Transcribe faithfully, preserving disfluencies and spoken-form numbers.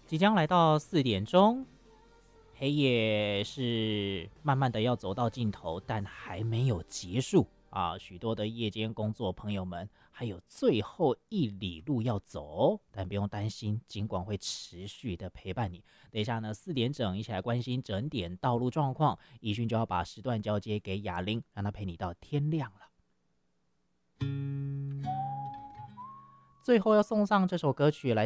即将来到四点钟，黑夜是慢慢的要走到尽头，但还没有结束啊！许多的夜间工作朋友们还有最后一里路要走，但不用担心，尽管会持续的陪伴你。等一下呢，四点整一起来关心整点道路状况，宜勋就要把时段交接给雅玲，让她陪你到天亮了。最后要送上这首歌曲来